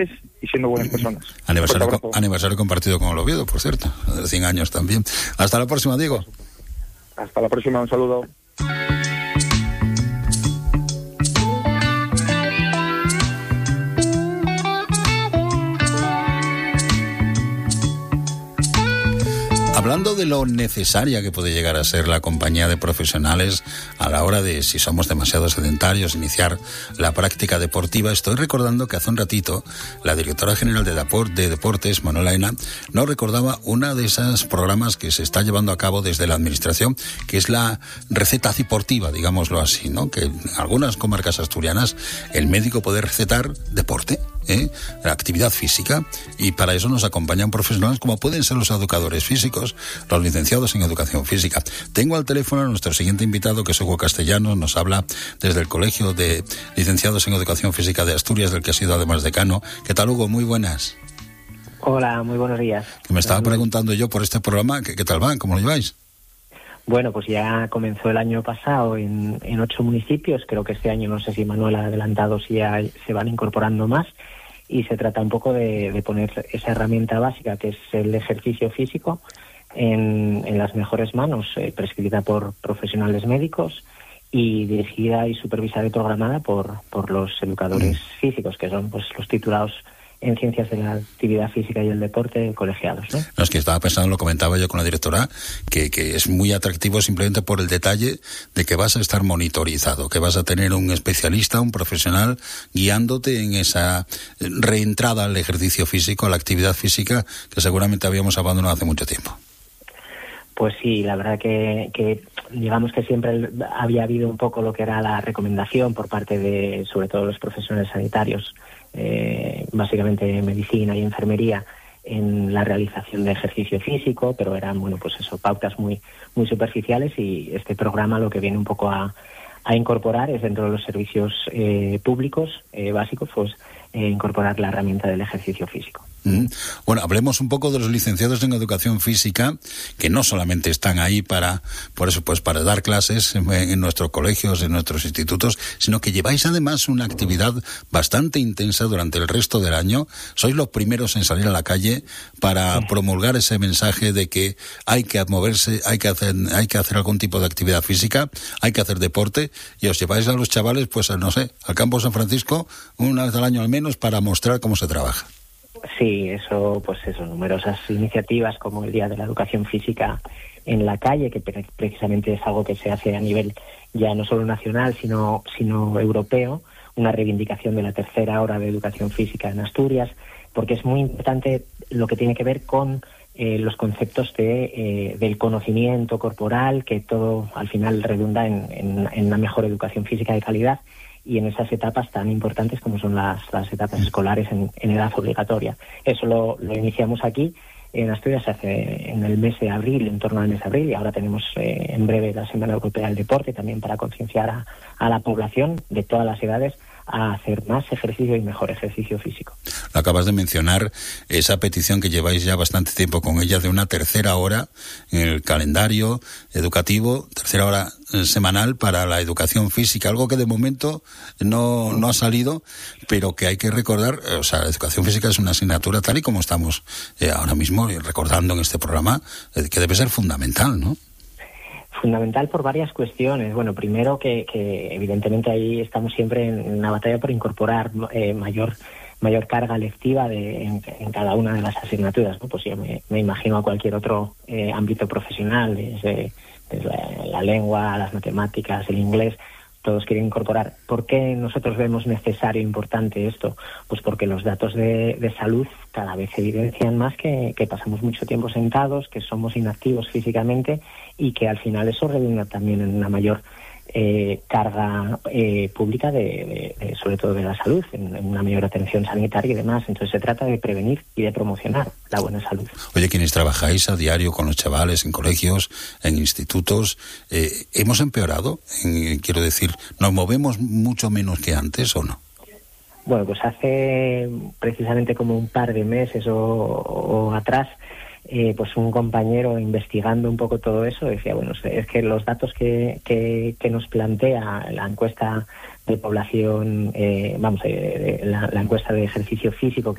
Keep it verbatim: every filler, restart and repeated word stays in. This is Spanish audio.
y siendo buenas personas. Aniversario, co- aniversario compartido con el Oviedo, por cierto, de cien años también. Hasta la próxima, Diego. Hasta la próxima, un saludo. Hablando de lo necesaria que puede llegar a ser la compañía de profesionales a la hora de, si somos demasiado sedentarios, iniciar la práctica deportiva, estoy recordando que hace un ratito la directora general de, Depor- de Deportes, Manuela Ena, nos recordaba una de esos programas que se está llevando a cabo desde la administración, que es la receta deportiva, digámoslo así, ¿no? Que en algunas comarcas asturianas el médico puede recetar deporte, ¿eh? La actividad física, y para eso nos acompañan profesionales como pueden ser los educadores físicos, los licenciados en educación física. Tengo al teléfono a nuestro siguiente invitado, que es Hugo Castellanos, nos habla desde el Colegio de Licenciados en Educación Física de Asturias, del que ha sido además decano. ¿Qué tal, Hugo? Muy buenas. Hola, muy buenos días. Que me estaba preguntando yo por este programa, ¿qué, qué tal van? ¿Cómo lo lleváis? Bueno, pues ya comenzó el año pasado en, en ocho municipios. Creo que este año, no sé si Manuel ha adelantado, si ya se van incorporando más. Y se trata un poco de, de poner esa herramienta básica, que es el ejercicio físico, en, en las mejores manos, eh, prescrita por profesionales médicos y dirigida y supervisada y programada por, por los educadores mm. físicos, que son pues los titulados en ciencias de la actividad física y el deporte colegiados, ¿no? No, es que estaba pensando, lo comentaba yo con la directora, que, que es muy atractivo simplemente por el detalle de que vas a estar monitorizado, que vas a tener un especialista, un profesional, guiándote en esa reentrada al ejercicio físico, a la actividad física, que seguramente habíamos abandonado hace mucho tiempo. Pues sí, la verdad que, que digamos que siempre había habido un poco lo que era la recomendación por parte de, sobre todo, los profesionales sanitarios, eh, básicamente medicina y enfermería, en la realización de ejercicio físico, pero eran, bueno, pues eso, pautas muy, muy superficiales, y este programa lo que viene un poco a, a incorporar es, dentro de los servicios eh, públicos eh, básicos, pues eh, incorporar la herramienta del ejercicio físico. Mm. Bueno, hablemos un poco de los licenciados en educación física, que no solamente están ahí para, por eso, pues para dar clases en, en nuestros colegios, en nuestros institutos, sino que lleváis además una actividad bastante intensa durante el resto del año. Sois los primeros en salir a la calle para sí. promulgar ese mensaje de que hay que moverse, hay que hacer, hay que hacer algún tipo de actividad física, hay que hacer deporte, y os lleváis a los chavales, pues, a, no sé, al campo San Francisco, una vez al año al menos, para mostrar cómo se trabaja. Sí, eso, pues eso, numerosas iniciativas como el Día de la Educación Física en la calle, que pre- precisamente es algo que se hace a nivel ya no solo nacional, sino, sino europeo, una reivindicación de la tercera hora de educación física en Asturias, porque es muy importante lo que tiene que ver con eh, los conceptos de, eh, del conocimiento corporal, que todo al final redunda en, en, en una mejor educación física de calidad, y en esas etapas tan importantes como son las, las etapas escolares en, en edad obligatoria. Eso lo, lo iniciamos aquí en Asturias hace en el mes de abril, en torno al mes de abril, y ahora tenemos eh, en breve la Semana Europea del Deporte, también para concienciar a, a la población de todas las edades a hacer más ejercicio y mejor ejercicio físico. Lo acabas de mencionar, esa petición que lleváis ya bastante tiempo con ella de una tercera hora en el calendario educativo, tercera hora semanal para la educación física, algo que de momento no, no ha salido, pero que hay que recordar. O sea, la educación física es una asignatura, tal y como estamos eh, ahora mismo recordando en este programa, eh, que debe ser fundamental, ¿no? Fundamental por varias cuestiones. Bueno, primero que, que evidentemente ahí estamos siempre en una batalla por incorporar eh, mayor mayor carga lectiva de, en, en cada una de las asignaturas, ¿no? Pues yo me, me imagino a cualquier otro eh, ámbito profesional, desde, desde la, la lengua, las matemáticas, el inglés, todos quieren incorporar. ¿Por qué nosotros vemos necesario e importante esto? Pues porque los datos de, de salud cada vez evidencian más que, que pasamos mucho tiempo sentados, que somos inactivos físicamente, y que al final eso redunda también en una mayor eh, carga eh, pública, de, de, de, sobre todo de la salud, en, en una mayor atención sanitaria y demás. Entonces se trata de prevenir y de promocionar la buena salud. Oye, quienes trabajáis a diario con los chavales en colegios, en institutos, eh, ¿hemos empeorado? En, quiero decir, ¿nos movemos mucho menos que antes o no? Bueno, pues hace precisamente como un par de meses o, o atrás, eh, pues un compañero investigando un poco todo eso decía, bueno, es que los datos que, que, que nos plantea la encuesta de población, eh, vamos, eh, la, la encuesta de ejercicio físico que